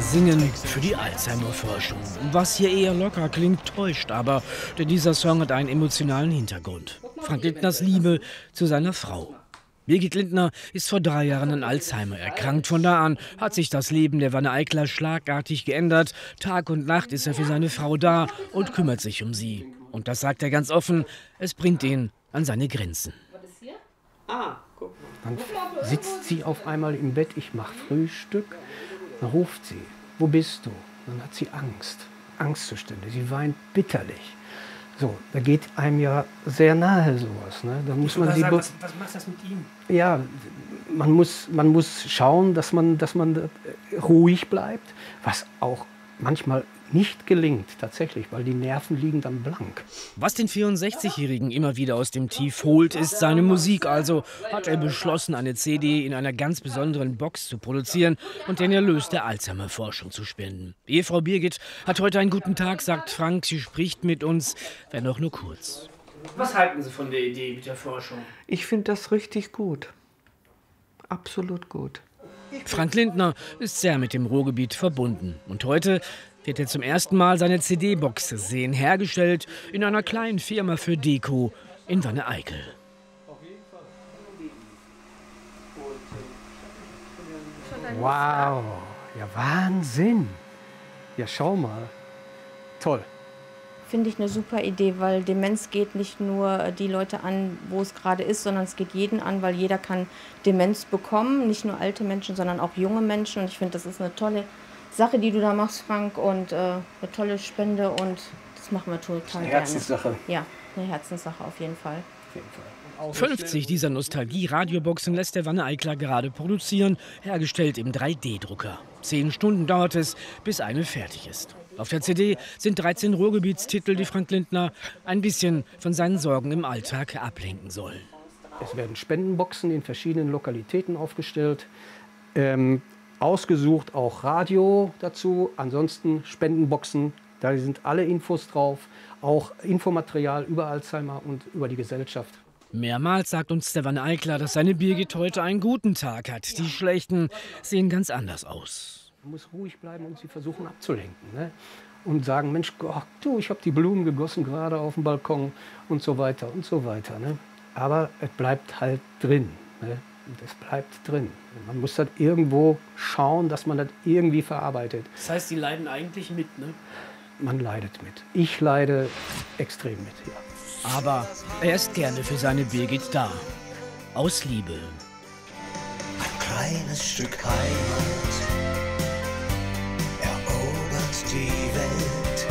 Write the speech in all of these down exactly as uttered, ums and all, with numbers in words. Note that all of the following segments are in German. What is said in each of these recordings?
Singen für die Alzheimer-Forschung. Was hier eher locker klingt, täuscht aber, denn dieser Song hat einen emotionalen Hintergrund. Frank Lindners Liebe zu seiner Frau. Birgit Lindner ist vor drei Jahren an Alzheimer erkrankt. Von da an hat sich das Leben der Wanne Eicler schlagartig geändert. Tag und Nacht ist er für seine Frau da und kümmert sich um sie. Und das sagt er ganz offen, es bringt ihn an seine Grenzen. Ah, guck mal. Dann sitzt sie auf einmal im Bett, ich mache Frühstück. Dann ruft sie, wo bist du? Dann hat sie Angst, Angstzustände, sie weint bitterlich. So, da geht einem ja sehr nahe sowas. Ne? Da muss man sie sagen, was, was macht das mit ihm? Ja, man muss, man muss schauen, dass man, dass man ruhig bleibt, was auch manchmal nicht gelingt, tatsächlich, weil die Nerven liegen dann blank. Was den vierundsechzigjährigen immer wieder aus dem Tief holt, ist seine Musik. Also hat er beschlossen, eine C D in einer ganz besonderen Box zu produzieren und den Erlös der Alzheimer-Forschung zu spenden. Ehefrau Birgit hat heute einen guten Tag, sagt Frank. Sie spricht mit uns, wenn auch nur kurz. Was halten Sie von der Idee mit der Forschung? Ich finde das richtig gut. Absolut gut. Frank Lindner ist sehr mit dem Ruhrgebiet verbunden. Und heute wird er zum ersten Mal seine C D-Box sehen, hergestellt in einer kleinen Firma für Deko in Wanne Eickel. Wow, ja Wahnsinn. Ja, schau mal. Toll. Finde ich eine super Idee, weil Demenz geht nicht nur die Leute an, wo es gerade ist, sondern es geht jeden an, weil jeder kann Demenz bekommen. Nicht nur alte Menschen, sondern auch junge Menschen. Und ich finde, das ist eine tolle Sache, die du da machst, Frank, und äh, eine tolle Spende, und das machen wir total gerne. Eine Herzenssache. Ja, eine Herzenssache auf jeden Fall. Auf jeden Fall. fünfzig dieser Nostalgie-Radioboxen lässt der Wanne Eicler gerade produzieren, hergestellt im drei D Drucker. Zehn Stunden dauert es, bis eine fertig ist. Auf der C D sind dreizehn Ruhrgebietstitel, die Frank Lindner ein bisschen von seinen Sorgen im Alltag ablenken sollen. Es werden Spendenboxen in verschiedenen Lokalitäten aufgestellt. Ähm, Ausgesucht auch Radio dazu, ansonsten Spendenboxen, da sind alle Infos drauf, auch Infomaterial über Alzheimer und über die Gesellschaft. Mehrmals sagt uns der Wanne Eicler, dass seine Birgit heute einen guten Tag hat. Die schlechten sehen ganz anders aus. Man muss ruhig bleiben und sie versuchen abzulenken. Ne? Und sagen, Mensch, oh, du, ich habe die Blumen gegossen gerade auf dem Balkon und so weiter und so weiter. Ne? Aber es bleibt halt drin. Ne? Das bleibt drin. Man muss das irgendwo schauen, dass man das irgendwie verarbeitet. Das heißt, Sie leiden eigentlich mit, ne? Man leidet mit. Ich leide extrem mit, ja. Aber er ist gerne für seine Birgit da. Aus Liebe. Ein kleines Stück Heimat erobert die Welt.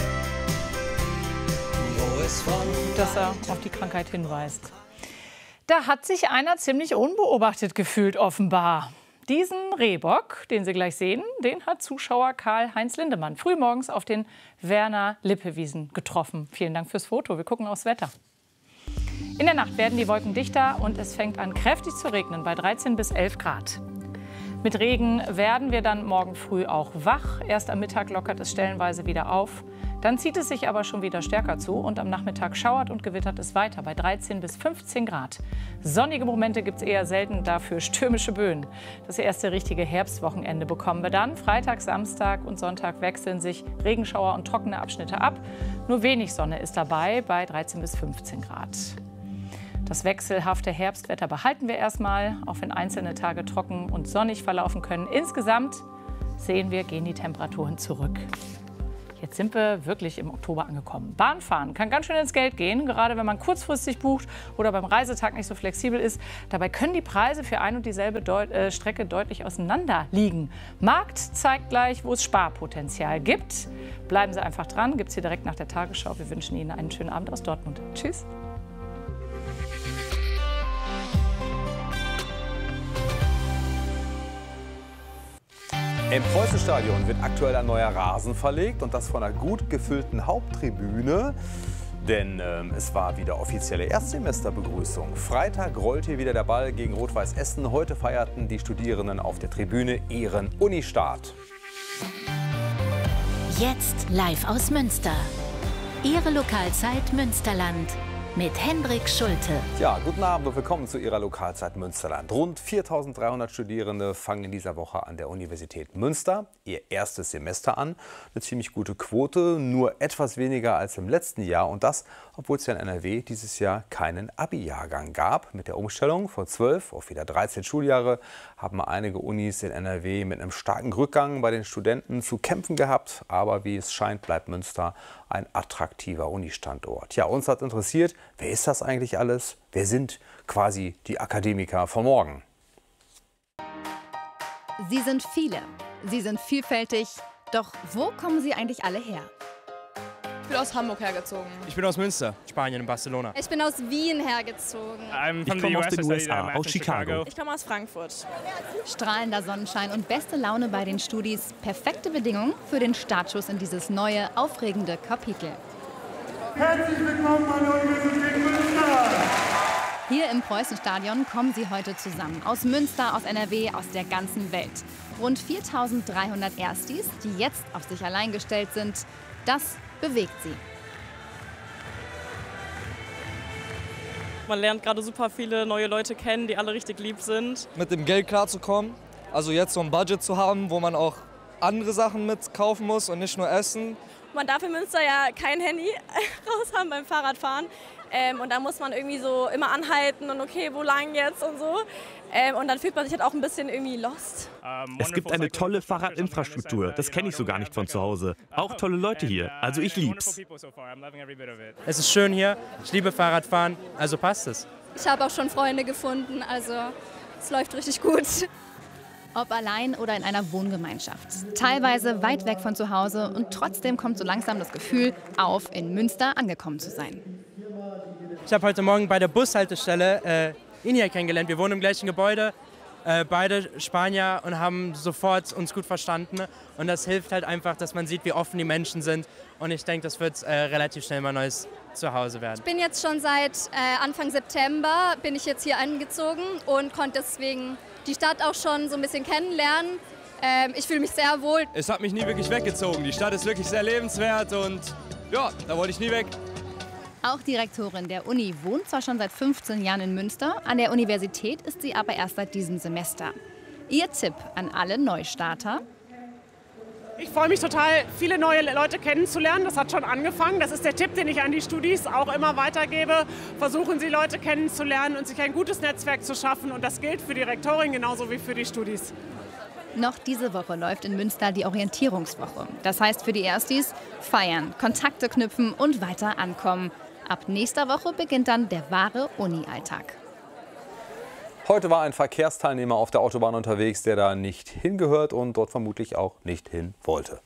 Wo es von dass er auf die Krankheit hinweist. Da hat sich einer ziemlich unbeobachtet gefühlt, offenbar. Diesen Rehbock, den Sie gleich sehen, den hat Zuschauer Karl-Heinz Lindemann frühmorgens auf den Werner-Lippe-Wiesen getroffen. Vielen Dank fürs Foto. Wir gucken aufs Wetter. In der Nacht werden die Wolken dichter und es fängt an, kräftig zu regnen bei dreizehn bis elf Grad. Mit Regen werden wir dann morgen früh auch wach. Erst am Mittag lockert es stellenweise wieder auf. Dann zieht es sich aber schon wieder stärker zu und am Nachmittag schauert und gewittert es weiter bei dreizehn bis fünfzehn Grad. Sonnige Momente gibt es eher selten, dafür stürmische Böen. Das erste richtige Herbstwochenende bekommen wir dann. Freitag, Samstag und Sonntag wechseln sich Regenschauer und trockene Abschnitte ab. Nur wenig Sonne ist dabei bei dreizehn bis fünfzehn Grad. Das wechselhafte Herbstwetter behalten wir erstmal, auch wenn einzelne Tage trocken und sonnig verlaufen können. Insgesamt sehen wir, gehen die Temperaturen zurück. Jetzt sind wir wirklich im Oktober angekommen. Bahnfahren kann ganz schön ins Geld gehen, gerade wenn man kurzfristig bucht oder beim Reisetag nicht so flexibel ist. Dabei können die Preise für ein und dieselbe Deut äh, Strecke deutlich auseinander liegen. Markt zeigt gleich, wo es Sparpotenzial gibt. Bleiben Sie einfach dran, gibt es hier direkt nach der Tagesschau. Wir wünschen Ihnen einen schönen Abend aus Dortmund. Tschüss. Im Preußenstadion wird aktuell ein neuer Rasen verlegt und das von einer gut gefüllten Haupttribüne. Denn ähm, es war wieder offizielle Erstsemesterbegrüßung. Freitag rollt hier wieder der Ball gegen Rot-Weiß Essen. Heute feierten die Studierenden auf der Tribüne ihren Unistart. Jetzt live aus Münster. Ihre Lokalzeit Münsterland. mit Hendrik Schulte. Ja, guten Abend und willkommen zu Ihrer Lokalzeit Münsterland. Rund viertausenddreihundert Studierende fangen in dieser Woche an der Universität Münster ihr erstes Semester an. Eine ziemlich gute Quote, nur etwas weniger als im letzten Jahr. Und das, obwohl es ja in N R W dieses Jahr keinen Abi-Jahrgang gab. Mit der Umstellung von zwölf auf wieder dreizehn Schuljahre haben einige Unis in N R W mit einem starken Rückgang bei den Studenten zu kämpfen gehabt. Aber wie es scheint, bleibt Münster ein attraktiver Uni-Standort. Ja, uns hat interessiert, wer ist das eigentlich alles? Wer sind quasi die Akademiker von morgen? Sie sind viele, sie sind vielfältig, doch wo kommen sie eigentlich alle her? Ich bin aus Hamburg hergezogen. Ich bin aus Münster, Spanien, in Barcelona. Ich bin aus Wien hergezogen. Ich komme aus den U S A, aus Chicago. Ich komme aus Frankfurt. Strahlender Sonnenschein und beste Laune bei den Studis. Perfekte Bedingungen für den Startschuss in dieses neue, aufregende Kapitel. Herzlich willkommen an der Universität Münster! Hier im Preußenstadion kommen sie heute zusammen. Aus Münster, aus N R W, aus der ganzen Welt. Rund viertausenddreihundert Erstis, die jetzt auf sich allein gestellt sind. Das bewegt sie. Man lernt gerade super viele neue Leute kennen, die alle richtig lieb sind. Mit dem Geld klarzukommen, also jetzt so ein Budget zu haben, wo man auch andere Sachen mit kaufen muss und nicht nur essen. Man darf in Münster ja kein Handy raus haben beim Fahrradfahren. Ähm, und da muss man irgendwie so immer anhalten und okay, wo lang jetzt und so. Ähm, und dann fühlt man sich halt auch ein bisschen irgendwie lost. Es gibt eine tolle Fahrradinfrastruktur, das kenne ich so gar nicht von zu Hause. Auch tolle Leute hier, also ich lieb's. Es ist schön hier, ich liebe Fahrradfahren, also passt es. Ich habe auch schon Freunde gefunden, also es läuft richtig gut. Ob allein oder in einer Wohngemeinschaft. Teilweise weit weg von zu Hause und trotzdem kommt so langsam das Gefühl auf, in Münster angekommen zu sein. Ich habe heute Morgen bei der Bushaltestelle äh, ihn hier kennengelernt. Wir wohnen im gleichen Gebäude, äh, beide Spanier und haben sofort uns gut verstanden. Und das hilft halt einfach, dass man sieht, wie offen die Menschen sind. Und ich denke, das wird äh, relativ schnell mein neues Zuhause werden. Ich bin jetzt schon seit äh, Anfang September, bin ich jetzt hier angezogen und konnte deswegen die Stadt auch schon so ein bisschen kennenlernen. Ähm, ich fühle mich sehr wohl. Es hat mich nie wirklich weggezogen. Die Stadt ist wirklich sehr lebenswert und ja, da wollte ich nie weg. Auch die Rektorin der Uni wohnt zwar schon seit fünfzehn Jahren in Münster, an der Universität ist sie aber erst seit diesem Semester. Ihr Tipp an alle Neustarter? Ich freue mich total, viele neue Leute kennenzulernen. Das hat schon angefangen. Das ist der Tipp, den ich an die Studis auch immer weitergebe. Versuchen Sie, Leute kennenzulernen und sich ein gutes Netzwerk zu schaffen. Und das gilt für die Rektorin genauso wie für die Studis. Noch diese Woche läuft in Münster die Orientierungswoche. Das heißt für die Erstis feiern, Kontakte knüpfen und weiter ankommen. Ab nächster Woche beginnt dann der wahre Uni-Alltag. Heute war ein Verkehrsteilnehmer auf der Autobahn unterwegs, der da nicht hingehört und dort vermutlich auch nicht hin wollte.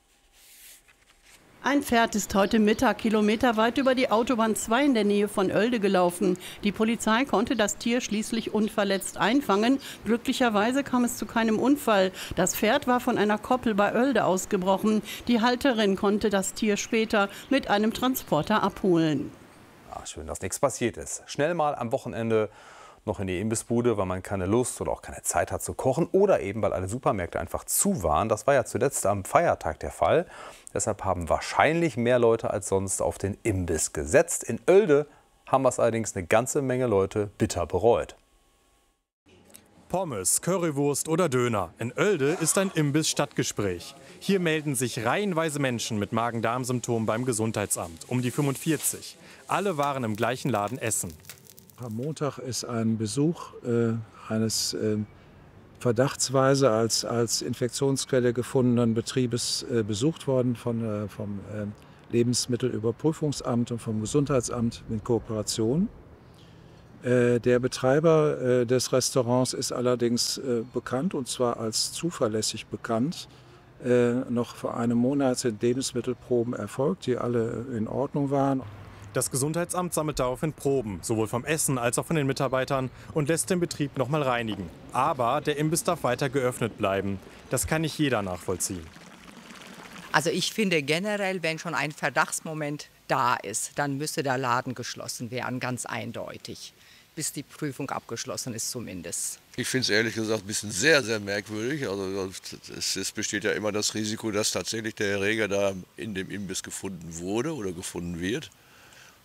Ein Pferd ist heute Mittag kilometerweit über die Autobahn zwei in der Nähe von Oelde gelaufen. Die Polizei konnte das Tier schließlich unverletzt einfangen. Glücklicherweise kam es zu keinem Unfall. Das Pferd war von einer Koppel bei Oelde ausgebrochen. Die Halterin konnte das Tier später mit einem Transporter abholen. Ach, schön, dass nichts passiert ist. Schnell mal am Wochenende noch in die Imbissbude, weil man keine Lust oder auch keine Zeit hat zu kochen oder eben, weil alle Supermärkte einfach zu waren. Das war ja zuletzt am Feiertag der Fall. Deshalb haben wahrscheinlich mehr Leute als sonst auf den Imbiss gesetzt. In Oelde haben es allerdings eine ganze Menge Leute bitter bereut. Pommes, Currywurst oder Döner. In Oelde ist ein Imbiss Stadtgespräch. Hier melden sich reihenweise Menschen mit Magen-Darm-Symptomen beim Gesundheitsamt. Um die fünfundvierzig. Alle waren im gleichen Laden essen. Am Montag ist ein Besuch äh, eines äh, verdachtsweise als, als Infektionsquelle gefundenen Betriebes äh, besucht worden von, äh, vom äh, Lebensmittelüberprüfungsamt und vom Gesundheitsamt in Kooperation. Äh, der Betreiber äh, des Restaurants ist allerdings äh, bekannt, und zwar als zuverlässig bekannt. Äh, noch vor einem Monat sind Lebensmittelproben erfolgt, die alle in Ordnung waren. Das Gesundheitsamt sammelt daraufhin Proben, sowohl vom Essen als auch von den Mitarbeitern, und lässt den Betrieb noch mal reinigen. Aber der Imbiss darf weiter geöffnet bleiben. Das kann nicht jeder nachvollziehen. Also ich finde generell, wenn schon ein Verdachtsmoment da ist, dann müsste der Laden geschlossen werden, ganz eindeutig. Bis die Prüfung abgeschlossen ist zumindest. Ich finde es ehrlich gesagt ein bisschen sehr, sehr merkwürdig. Also es, es besteht ja immer das Risiko, dass tatsächlich der Erreger da in dem Imbiss gefunden wurde oder gefunden wird.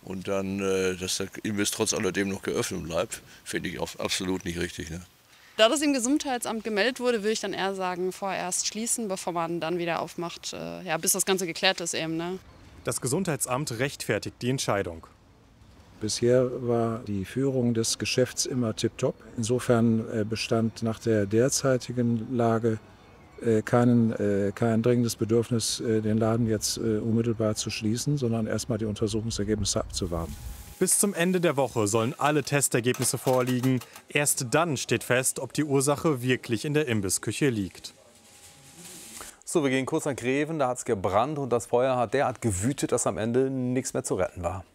Und dann, äh, dass der Imbiss trotz alledem noch geöffnet bleibt, finde ich auch absolut nicht richtig. Ne? Da das im Gesundheitsamt gemeldet wurde, würde ich dann eher sagen, vorerst schließen, bevor man dann wieder aufmacht, äh, ja, bis das Ganze geklärt ist eben. Ne? Das Gesundheitsamt rechtfertigt die Entscheidung. Bisher war die Führung des Geschäfts immer tipptopp. Insofern äh, bestand nach der derzeitigen Lage äh, keinen, äh, kein dringendes Bedürfnis, äh, den Laden jetzt äh, unmittelbar zu schließen, sondern erstmal die Untersuchungsergebnisse abzuwarten. Bis zum Ende der Woche sollen alle Testergebnisse vorliegen. Erst dann steht fest, ob die Ursache wirklich in der Imbissküche liegt. So, wir gehen kurz nach Greven. Da hat es gebrannt und das Feuer hat derart gewütet, dass am Ende nichts mehr zu retten war.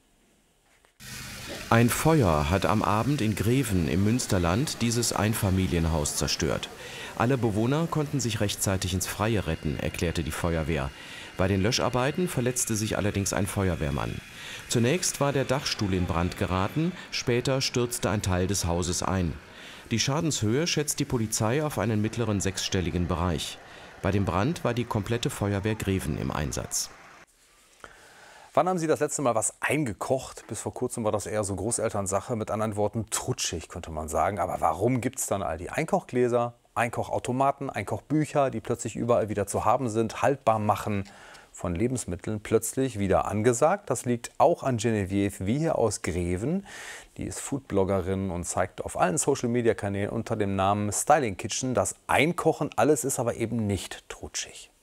Ein Feuer hat am Abend in Greven im Münsterland dieses Einfamilienhaus zerstört. Alle Bewohner konnten sich rechtzeitig ins Freie retten, erklärte die Feuerwehr. Bei den Löscharbeiten verletzte sich allerdings ein Feuerwehrmann. Zunächst war der Dachstuhl in Brand geraten, später stürzte ein Teil des Hauses ein. Die Schadenshöhe schätzt die Polizei auf einen mittleren sechsstelligen Bereich. Bei dem Brand war die komplette Feuerwehr Greven im Einsatz. Wann haben Sie das letzte Mal was eingekocht? Bis vor kurzem war das eher so Großelternsache, mit anderen Worten trutschig, könnte man sagen. Aber warum gibt es dann all die Einkochgläser, Einkochautomaten, Einkochbücher, die plötzlich überall wieder zu haben sind, haltbar machen von Lebensmitteln plötzlich wieder angesagt? Das liegt auch an Genevieve Wiehe aus Greven. Die ist Foodbloggerin und zeigt auf allen Social-Media-Kanälen unter dem Namen Styling Kitchen, dass Einkochen alles ist, aber eben nicht trutschig.